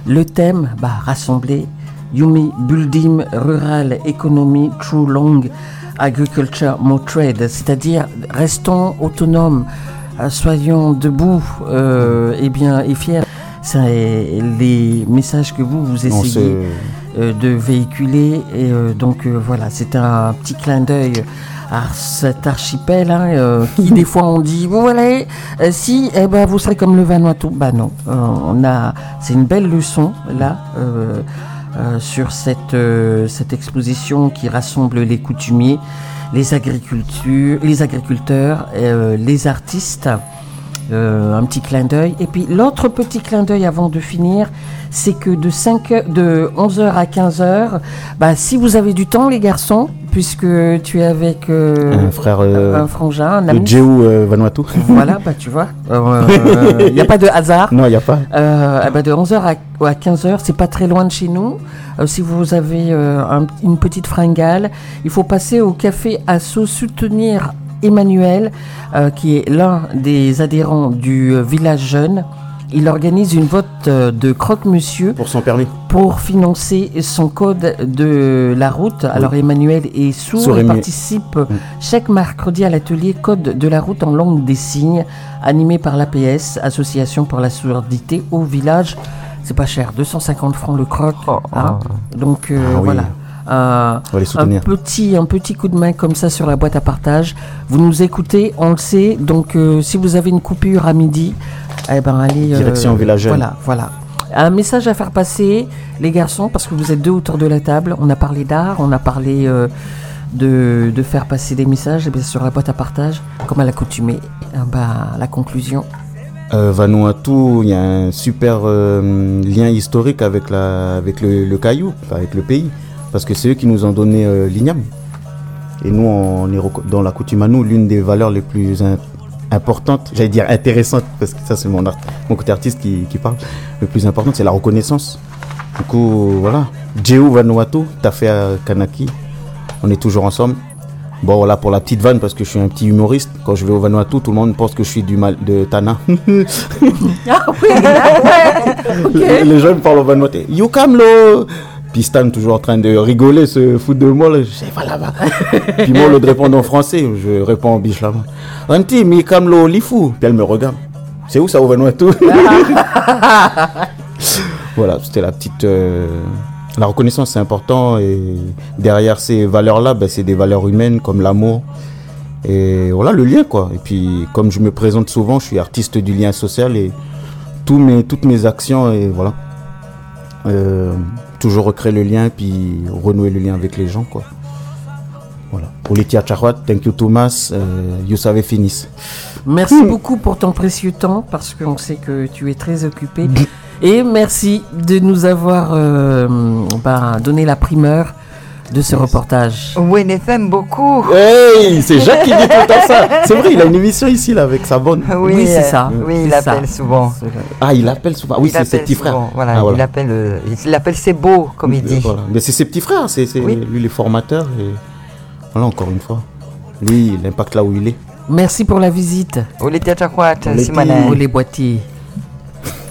Le thème, rassembler Yumi Building Rural Economy Through Long Agriculture More Trade, c'est-à-dire restons autonomes, soyons debout et fiers. C'est les messages que vous essayez de véhiculer et voilà, c'est un petit clin d'œil à cet archipel qui des fois on dit vous serez comme le Vanuatu. Non, c'est une belle leçon là sur cette exposition qui rassemble les coutumiers, les agriculteurs, les artistes. Un petit clin d'œil. Et puis l'autre petit clin d'œil avant de finir, c'est que de 11h à 15h, si vous avez du temps les garçons, puisque tu es avec un frère, un frangin, un ami. Jéhu Vanuatu. Voilà, tu vois, il n'y a pas de hasard. Non, il n'y a pas. De 11h à 15h, c'est pas très loin de chez nous. Si vous avez une petite fringale, il faut passer au café Asso soutenir Emmanuel, qui est l'un des adhérents du village jeune. Il organise une vote de croque-monsieur pour son permis, pour financer son code de la route. Alors Emmanuel est sourd et participe chaque mercredi à l'atelier code de la route en langue des signes, animé par l'APS, Association pour la surdité au village. C'est pas cher, 250 francs le croc. Donc voilà. Un petit coup de main comme ça sur la boîte à partage. Vous nous écoutez, on le sait. Donc si vous avez une coupure à midi, allez direction village. Voilà. Un message à faire passer, les garçons, parce que vous êtes deux autour de la table. On a parlé d'art, on a parlé de faire passer des messages. Et bien sur la boîte à partage, comme à l'accoutumée, la conclusion. Vanuatu, il y a un super lien historique avec le Caillou, avec le pays. Parce que c'est eux qui nous ont donné l'igname. Et nous, on est dans la coutume à nous, l'une des valeurs les plus importantes, j'allais dire intéressantes, parce que ça c'est mon côté artiste qui parle. Le plus important, c'est la reconnaissance. Du coup, voilà. Jéhu Vanuatu, Tafé Kanaki, on est toujours ensemble. Bon, voilà pour la petite vanne, parce que je suis un petit humoriste. Quand je vais au Vanuatu, tout le monde pense que je suis de Tana. Okay. Les gens me parlent au Vanuatu. Yukamlo! Puis Stan toujours en train de rigoler, se foutre de moi. Je sais pas là-bas. Puis moi, au lieu de répondre en français, je réponds en biche là-bas. Anti, mi kamlo lifu. Puis elle me regarde. C'est où ça au Vanuatu? Voilà, c'était la petite. La reconnaissance, c'est important. Et derrière ces valeurs-là, c'est des valeurs humaines comme l'amour. Et voilà, le lien, quoi. Et puis, comme je me présente souvent, je suis artiste du lien social et toutes mes actions, et voilà. Toujours recréer le lien puis renouer le lien avec les gens, quoi. Voilà. Politia Chahwat, thank you Thomas, you savez finis. Merci beaucoup pour ton précieux temps, parce qu'on sait que tu es très occupé. Et merci de nous avoir donné la primeur de ce reportage. Oui, nous aime beaucoup. Hey, c'est Jacques qui dit tout le temps ça. C'est vrai, il a une émission ici là avec sa bonne. Oui, c'est ça. Oui, il appelle souvent. Il appelle souvent. Oui, c'est ses petits frères. Voilà, voilà. Il appelle c'est beau, comme il dit. Voilà. Mais c'est ses petits frères, lui les formateurs. Et voilà, encore une fois. Lui, il impacte là où il est. Merci pour la visite. Olé Tiachakouat, les boîtiers.